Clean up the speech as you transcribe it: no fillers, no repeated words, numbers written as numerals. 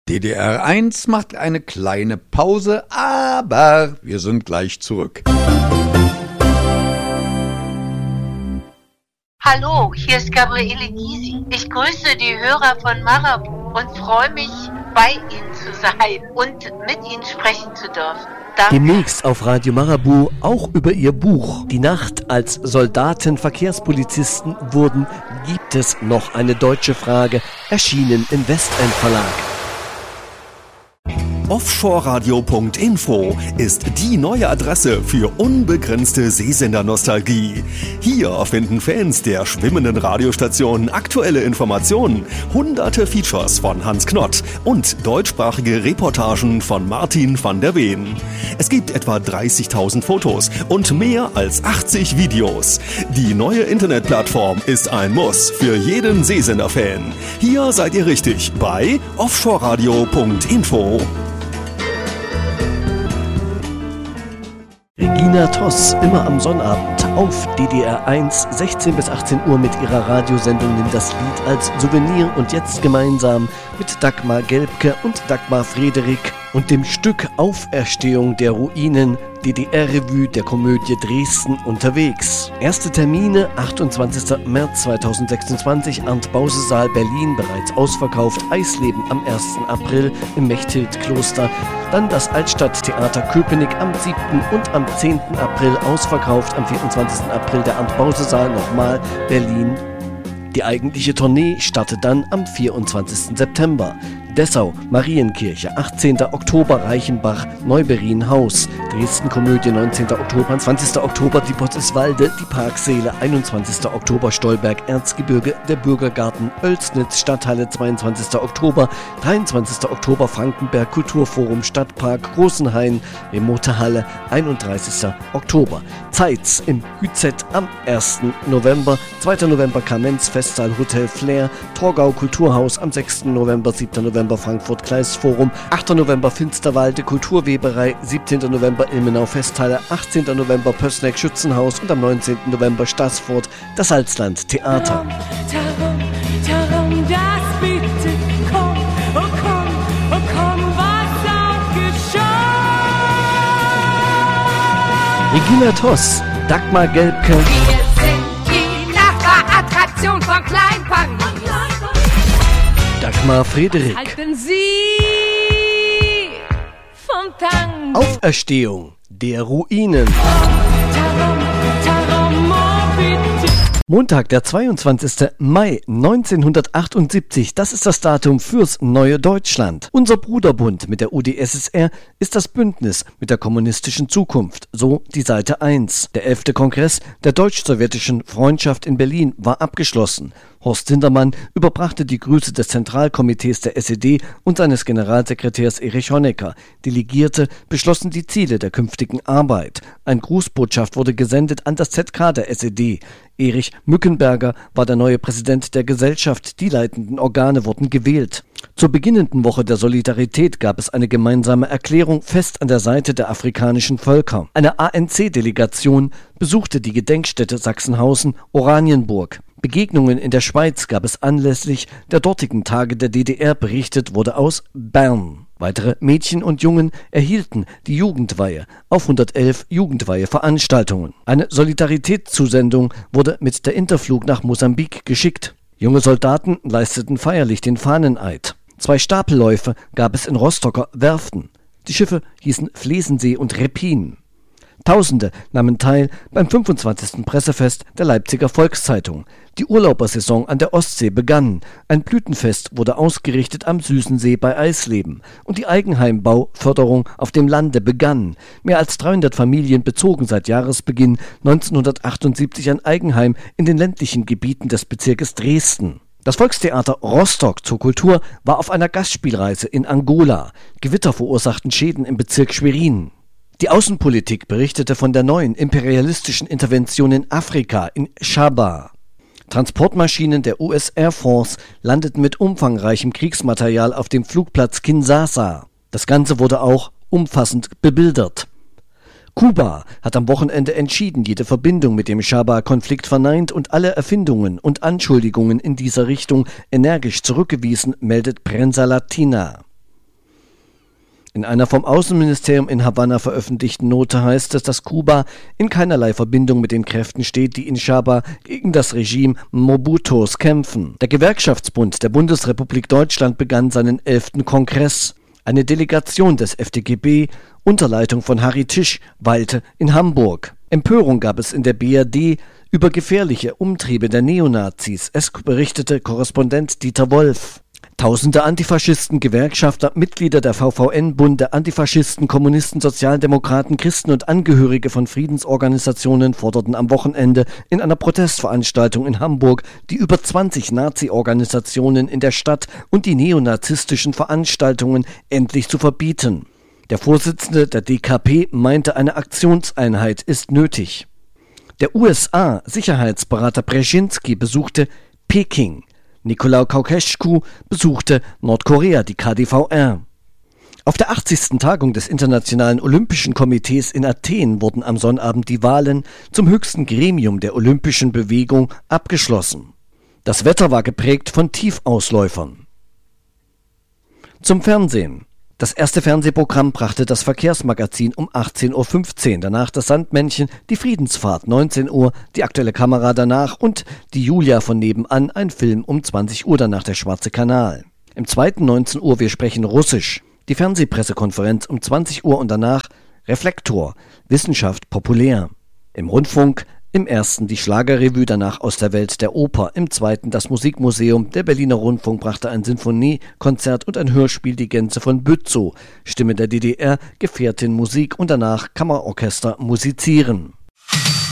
DDR 1 macht eine kleine Pause, aber wir sind gleich zurück. Hallo, hier ist Gabriele Gysi. Ich grüße die Hörer von Marabu und freue mich, bei Ihnen zu sein und mit Ihnen sprechen zu dürfen. Danke. Demnächst auf Radio Marabu auch über Ihr Buch Die Nacht, als Soldaten Verkehrspolizisten wurden, gibt es noch eine deutsche Frage, erschienen im Westend Verlag. Offshoreradio.info ist die neue Adresse für unbegrenzte Seesendernostalgie. Hier finden Fans der schwimmenden Radiostationen aktuelle Informationen, hunderte Features von Hans Knott und deutschsprachige Reportagen von Martin van der Ween. Es gibt etwa 30.000 Fotos und mehr als 80 Videos. Die neue Internetplattform ist ein Muss für jeden Seesender-Fan. Hier seid ihr richtig bei Offshoreradio.info. Regina Toss, immer am Sonnabend auf DDR 1, 16 bis 18 Uhr mit ihrer Radiosendung Nimm das Lied als Souvenir und jetzt gemeinsam mit Dagmar Gelbke und Dagmar Frederik und dem Stück Auferstehung der Ruinen, DDR-Revue der Komödie Dresden unterwegs. Erste Termine 28. März 2026, Arndt-Bause-Saal Berlin, bereits ausverkauft, Eisleben am 1. April im Mechthild-Kloster, dann das Altstadttheater Köpenick am 7. und am 10. April ausverkauft, am 24. April der Arndt-Bause-Saal nochmal Berlin. Die eigentliche Tournee startet dann am 24. September. Dessau, Marienkirche, 18. Oktober, Reichenbach, Neuberienhaus, Dresden Komödie, 19. Oktober, 20. Oktober, die Potziswalde, die Parksäle, 21. Oktober, Stolberg, Erzgebirge, der Bürgergarten, Oelsnitz, Stadthalle, 22. Oktober, 23. Oktober, Frankenberg, Kulturforum, Stadtpark, Großenhain, Remote Halle, 31. Oktober. Zeitz im Hüzet am 1. November, 2. November, Kamenz, Festsaal, Hotel Flair, Torgau, Kulturhaus am 6. November, 7. November, Frankfurt Kleistforum, 8. November Finsterwalde Kulturweberei, 17. November Ilmenau Festhalle, 18. November Pößneck Schützenhaus und am 19. November Staßfurt das Salzland Theater. Tarum, das bitte komm, oh komm, was auch geschah. Regina Toss, Dagmar Gelbke. Wir sind die Nachbarattraktion von Klein Paris. Dagmar Frederik. Halten Sie vom Tango. Auferstehung der Ruinen. Montag, der 22. Mai 1978, das ist das Datum fürs neue Deutschland. Unser Bruderbund mit der UdSSR ist das Bündnis mit der kommunistischen Zukunft, so die Seite 1. Der 11. Kongress der deutsch-sowjetischen Freundschaft in Berlin war abgeschlossen. Horst Sindermann überbrachte die Grüße des Zentralkomitees der SED und seines Generalsekretärs Erich Honecker. Delegierte beschlossen die Ziele der künftigen Arbeit. Eine Grußbotschaft wurde gesendet an das ZK der SED. Erich Mückenberger war der neue Präsident der Gesellschaft. Die leitenden Organe wurden gewählt. Zur beginnenden Woche der Solidarität gab es eine gemeinsame Erklärung fest an der Seite der afrikanischen Völker. Eine ANC-Delegation besuchte die Gedenkstätte Sachsenhausen-Oranienburg. Begegnungen in der Schweiz gab es anlässlich der dortigen Tage der DDR, berichtet wurde aus Bern. Weitere Mädchen und Jungen erhielten die Jugendweihe auf 111 Jugendweiheveranstaltungen. Eine Solidaritätszusendung wurde mit der Interflug nach Mosambik geschickt. Junge Soldaten leisteten feierlich den Fahneneid. 2 Stapelläufe gab es in Rostocker Werften. Die Schiffe hießen Flesensee und Repin. Tausende nahmen teil beim 25. Pressefest der Leipziger Volkszeitung. Die Urlaubersaison an der Ostsee begann. Ein Blütenfest wurde ausgerichtet am Süßensee bei Eisleben. Und die Eigenheimbau-Förderung auf dem Lande begann. Mehr als 300 Familien bezogen seit Jahresbeginn 1978 ein Eigenheim in den ländlichen Gebieten des Bezirkes Dresden. Das Volkstheater Rostock zur Kultur war auf einer Gastspielreise in Angola. Gewitter verursachten Schäden im Bezirk Schwerin. Die Außenpolitik berichtete von der neuen imperialistischen Intervention in Afrika, in Shaba. Transportmaschinen der US Air Force landeten mit umfangreichem Kriegsmaterial auf dem Flugplatz Kinshasa. Das Ganze wurde auch umfassend bebildert. Kuba hat am Wochenende entschieden jede Verbindung mit dem Shaba-Konflikt verneint und alle Erfindungen und Anschuldigungen in dieser Richtung energisch zurückgewiesen, meldet Prensa Latina. In einer vom Außenministerium in Havanna veröffentlichten Note heißt es, dass Kuba in keinerlei Verbindung mit den Kräften steht, die in Chaba gegen das Regime Mobutus kämpfen. Der Gewerkschaftsbund der Bundesrepublik Deutschland begann seinen 11. Kongress. Eine Delegation des FDGB unter Leitung von Harry Tisch weilte in Hamburg. Empörung gab es in der BRD über gefährliche Umtriebe der Neonazis. Es berichtete Korrespondent Dieter Wolf. Tausende Antifaschisten, Gewerkschafter, Mitglieder der VVN-Bund, Antifaschisten, Kommunisten, Sozialdemokraten, Christen und Angehörige von Friedensorganisationen forderten am Wochenende in einer Protestveranstaltung in Hamburg die über 20 Nazi-Organisationen in der Stadt und die neonazistischen Veranstaltungen endlich zu verbieten. Der Vorsitzende der DKP meinte, eine Aktionseinheit ist nötig. Der USA-Sicherheitsberater Brzezinski besuchte Peking. Nicolae Ceausescu besuchte Nordkorea, die KDVR. Auf der 80. Tagung des Internationalen Olympischen Komitees in Athen wurden am Sonnabend die Wahlen zum höchsten Gremium der olympischen Bewegung abgeschlossen. Das Wetter war geprägt von Tiefausläufern. Zum Fernsehen. Das erste Fernsehprogramm brachte das Verkehrsmagazin um 18.15 Uhr, danach das Sandmännchen, die Friedensfahrt 19 Uhr, die aktuelle Kamera danach und die Julia von nebenan, ein Film um 20 Uhr, danach der Schwarze Kanal. Im zweiten 19 Uhr, wir sprechen Russisch, die Fernsehpressekonferenz um 20 Uhr und danach Reflektor, Wissenschaft populär. Im Rundfunk im ersten die Schlagerrevue, danach aus der Welt der Oper, im zweiten das Musikmuseum, der Berliner Rundfunk brachte ein Sinfoniekonzert und ein Hörspiel Die Gänse von Bützow, Stimme der DDR, Gefährtin Musik und danach Kammerorchester musizieren.